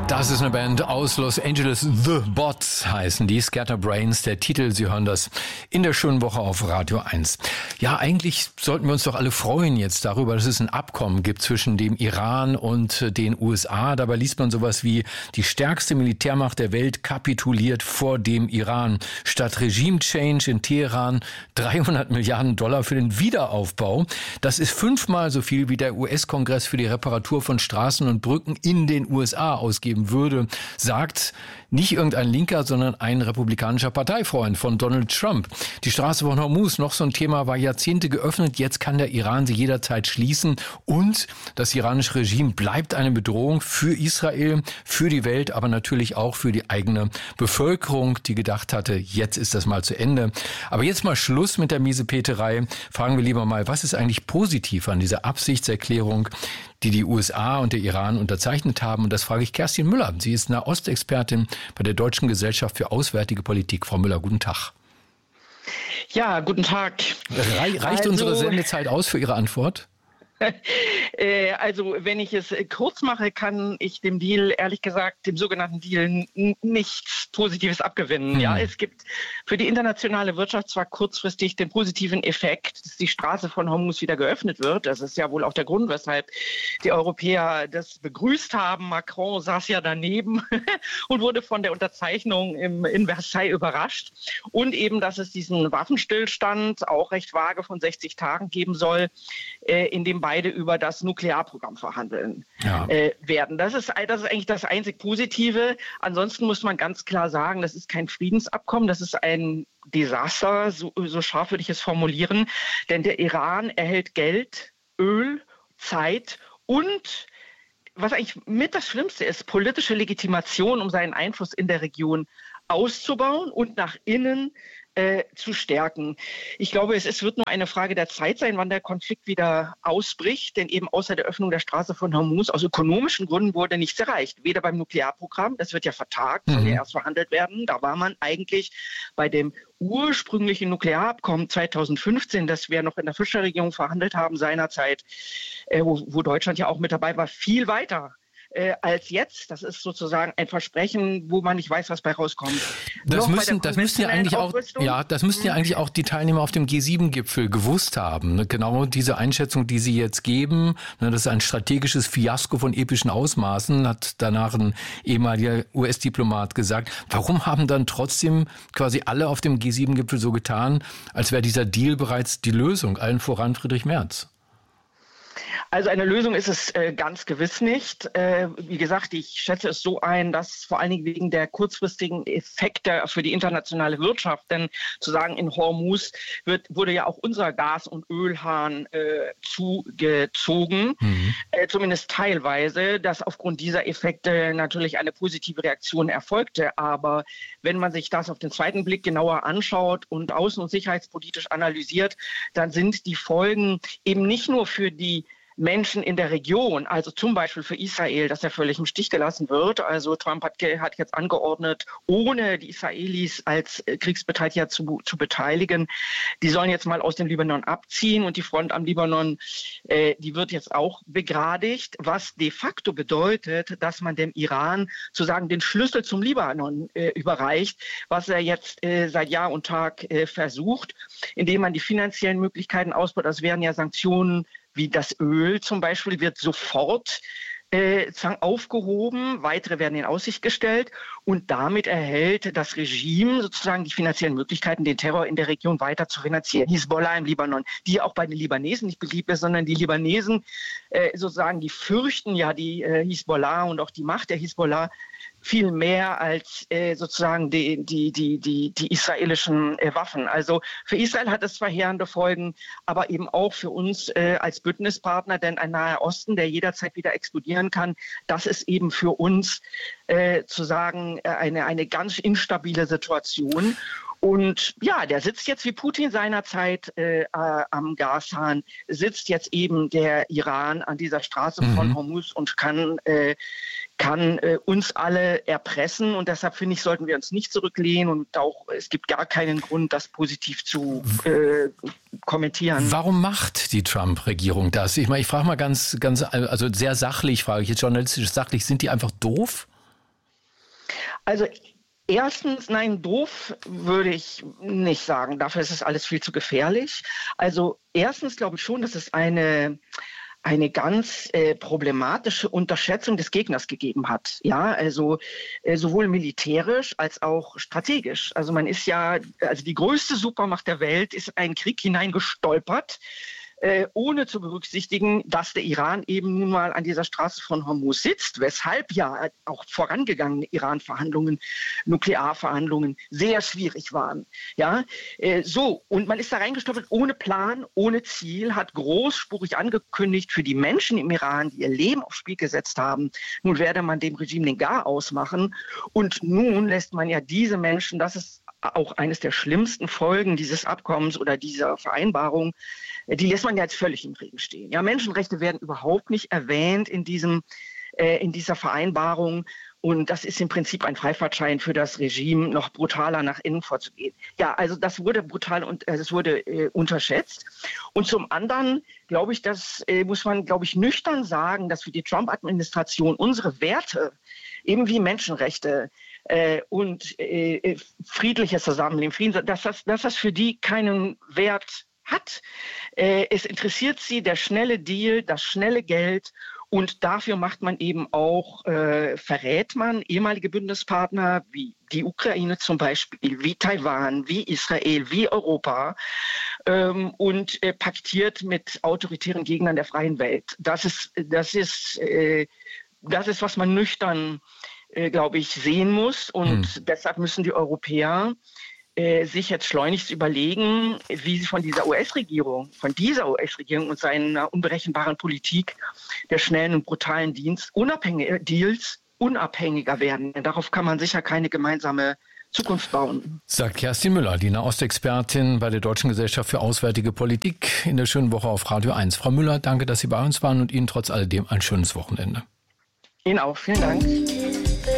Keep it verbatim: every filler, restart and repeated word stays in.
Das ist eine Band aus Los Angeles. The Bots heißen die. Scatterbrains, der Titel. Sie hören das in der schönen Woche auf Radio eins. Ja, eigentlich sollten wir uns doch alle freuen jetzt darüber, dass es ein Abkommen gibt zwischen dem Iran und den U S A. Dabei liest man sowas wie: die stärkste Militärmacht der Welt kapituliert vor dem Iran. Statt Regime-Change in Teheran dreihundert Milliarden Dollar für den Wiederaufbau. Das ist fünfmal so viel, wie der U S-Kongress für die Reparatur von Straßen und Brücken in den U S A ausgeben würde, sagt nicht irgendein Linker, sondern ein republikanischer Parteifreund von Donald Trump. Die Straße von Hormuz, noch so ein Thema, war Jahrzehnte geöffnet. Jetzt kann der Iran sie jederzeit schließen. Und das iranische Regime bleibt eine Bedrohung für Israel, für die Welt, aber natürlich auch für die eigene Bevölkerung, die gedacht hatte, jetzt ist das mal zu Ende. Aber jetzt mal Schluss mit der Miesepeterei. Fragen wir lieber mal, was ist eigentlich positiv an dieser Absichtserklärung, die die U S A und der Iran unterzeichnet haben? Und das frage ich Kerstin Müller. Sie ist Nahostexpertin bei der Deutschen Gesellschaft für Auswärtige Politik. Frau Müller, guten Tag. Ja, guten Tag. Reicht also unsere Sendezeit aus für Ihre Antwort? Also, wenn ich es kurz mache, kann ich dem Deal, ehrlich gesagt, dem sogenannten Deal nichts Positives abgewinnen. Hm. Ja, es gibt für die internationale Wirtschaft zwar kurzfristig den positiven Effekt, dass die Straße von Hormuz wieder geöffnet wird. Das ist ja wohl auch der Grund, weshalb die Europäer das begrüßt haben. Macron saß ja daneben und wurde von der Unterzeichnung im, in Versailles überrascht. Und eben, dass es diesen Waffenstillstand, auch recht vage, von sechzig Tagen geben soll, äh, in dem beide über das Nuklearprogramm verhandeln ja. äh, werden. Das ist, das ist eigentlich das einzig Positive. Ansonsten muss man ganz klar sagen, das ist kein Friedensabkommen, das ist ein Desaster, so, so scharf würde ich es formulieren. Denn der Iran erhält Geld, Öl, Zeit und, was eigentlich mit das Schlimmste ist, politische Legitimation, um seinen Einfluss in der Region auszubauen und nach innen Äh, zu stärken. Ich glaube, es, es wird nur eine Frage der Zeit sein, wann der Konflikt wieder ausbricht, denn eben außer der Öffnung der Straße von Hormuz aus ökonomischen Gründen wurde nichts erreicht. Weder beim Nuklearprogramm, das wird ja vertagt, soll mhm. ja erst verhandelt werden. Da war man eigentlich bei dem ursprünglichen Nuklearabkommen zweitausendfünfzehn, das wir noch in der Fischerregierung verhandelt haben seinerzeit, äh, wo, wo Deutschland ja auch mit dabei war, viel weiter Äh, als jetzt. Das ist sozusagen ein Versprechen, wo man nicht weiß, was bei rauskommt. Das müssen, das müssen ja eigentlich auch, ja, das müssten ja eigentlich auch die Teilnehmer auf dem G sieben Gipfel gewusst haben. Ne? Genau diese Einschätzung, die Sie jetzt geben, ne, das ist ein strategisches Fiasko von epischen Ausmaßen, hat danach ein ehemaliger U S-Diplomat gesagt. Warum haben dann trotzdem quasi alle auf dem G sieben Gipfel so getan, als wäre dieser Deal bereits die Lösung, allen voran Friedrich Merz? Also eine Lösung ist es äh, ganz gewiss nicht. Äh, wie gesagt, ich schätze es so ein, dass vor allen Dingen wegen der kurzfristigen Effekte für die internationale Wirtschaft, denn zu sagen, in Hormuz wird, wurde ja auch unser Gas- und Ölhahn äh, zugezogen, mhm. äh, zumindest teilweise, dass aufgrund dieser Effekte natürlich eine positive Reaktion erfolgte. Aber wenn man sich das auf den zweiten Blick genauer anschaut und außen- und sicherheitspolitisch analysiert, dann sind die Folgen eben nicht nur für die Menschen in der Region, also zum Beispiel für Israel, dass er völlig im Stich gelassen wird. Also Trump hat, hat jetzt angeordnet, ohne die Israelis als Kriegsbeteiligter zu, zu beteiligen, die sollen jetzt mal aus dem Libanon abziehen und die Front am Libanon, äh, die wird jetzt auch begradigt, was de facto bedeutet, dass man dem Iran sozusagen den Schlüssel zum Libanon äh, überreicht, was er jetzt äh, seit Jahr und Tag äh, versucht, indem man die finanziellen Möglichkeiten ausbaut. Das wären ja Sanktionen wie das Öl zum Beispiel, wird sofort äh, aufgehoben, weitere werden in Aussicht gestellt und damit erhält das Regime sozusagen die finanziellen Möglichkeiten, den Terror in der Region weiter zu finanzieren. Hisbollah im Libanon, die auch bei den Libanesen nicht beliebt ist, sondern die Libanesen äh, sozusagen, die fürchten ja die äh, Hisbollah und auch die Macht der Hisbollah viel mehr als äh, sozusagen die, die, die, die, die israelischen äh, Waffen. Also für Israel hat es verheerende Folgen, aber eben auch für uns äh, als Bündnispartner, denn ein Naher Osten, der jederzeit wieder explodieren kann, das ist eben für uns äh, zu sagen äh, eine, eine ganz instabile Situation. Und ja, der sitzt jetzt wie Putin seinerzeit äh, äh, am Gashahn, sitzt jetzt eben der Iran an dieser Straße mhm. von Hormuz und kann äh, kann äh, uns alle erpressen. Und deshalb finde ich, sollten wir uns nicht zurücklehnen und auch es gibt gar keinen Grund, das positiv zu äh, kommentieren. Warum macht die Trump-Regierung das? Ich meine, ich frage mal ganz, ganz, also sehr sachlich, frage ich jetzt journalistisch sachlich, sind die einfach doof? Also erstens, nein, doof würde ich nicht sagen. Dafür ist es alles viel zu gefährlich. Also erstens glaube ich schon, dass es eine... eine ganz äh, problematische Unterschätzung des Gegners gegeben hat. Ja, also äh, sowohl militärisch als auch strategisch. Also man ist ja, also die größte Supermacht der Welt ist in einen Krieg hineingestolpert, äh, ohne zu berücksichtigen, dass der Iran eben nun mal an dieser Straße von Hormuz sitzt, weshalb ja auch vorangegangene Iran-Verhandlungen, Nuklearverhandlungen sehr schwierig waren. Ja, äh, so, und man ist da reingestolpert ohne Plan, ohne Ziel, hat großspurig angekündigt für die Menschen im Iran, die ihr Leben aufs Spiel gesetzt haben, nun werde man dem Regime den Garaus machen. Und nun lässt man ja diese Menschen, das ist auch eines der schlimmsten Folgen dieses Abkommens oder dieser Vereinbarung, die lässt man ja jetzt völlig im Regen stehen. Ja, Menschenrechte werden überhaupt nicht erwähnt in diesem, äh, in dieser Vereinbarung. Und das ist im Prinzip ein Freifahrtschein für das Regime, noch brutaler nach innen vorzugehen. Ja, also das wurde brutal und äh, das wurde äh, unterschätzt. Und zum anderen glaube ich, das äh, muss man, glaube ich, nüchtern sagen, dass für die Trump-Administration unsere Werte, eben wie Menschenrechte äh, und äh, friedliches Zusammenleben, Frieden, dass das, dass das für die keinen Wert hat. Äh, es interessiert sie der schnelle Deal, das schnelle Geld. Und dafür macht man eben auch, äh, verrät man ehemalige Bündnispartner wie die Ukraine zum Beispiel, wie Taiwan, wie Israel, wie Europa ähm, und äh, paktiert mit autoritären Gegnern der freien Welt. Das ist, das ist, äh, das ist, was man nüchtern, äh, glaube ich, sehen muss. Und hm. deshalb müssen die Europäer Äh, sich jetzt schleunigst überlegen, wie sie von dieser U S-Regierung, von dieser U S-Regierung und seiner unberechenbaren Politik der schnellen und brutalen Dienst, unabhängige Deals unabhängiger werden. Darauf kann man sicher keine gemeinsame Zukunft bauen. Sagt Kerstin Müller, die Nahostexpertin bei der Deutschen Gesellschaft für Auswärtige Politik in der schönen Woche auf Radio eins. Frau Müller, danke, dass Sie bei uns waren und Ihnen trotz alledem ein schönes Wochenende. Ihnen auch, vielen Dank.